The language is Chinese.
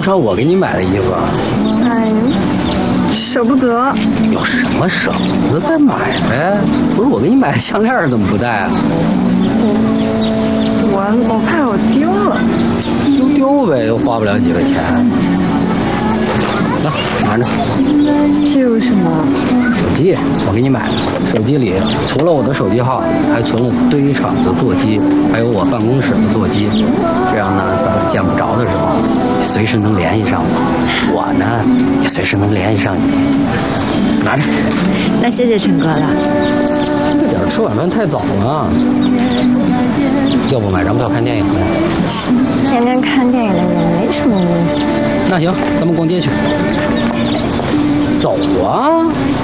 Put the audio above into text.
不穿我给你买的衣服？ 哎，舍不得。 有什么舍不得再买呗？不是我给你买的项链怎么不戴啊？ 我怕我丢了。 就丢呗，又花不了几个钱。来，拿着。 这有什么？ 手机，我给你买的。手机里除了我的手机号，还存了堆场的座机，还有我办公室的座机。这样呢，等我见不着的时候，你随时能联系上我。我呢，也随时能联系上你。拿着。 那谢谢陈哥了。 这个点吃晚饭太早了，要不买张票看电影？ 天天看电影的人没什么意思。 那行，咱们逛街去。走啊！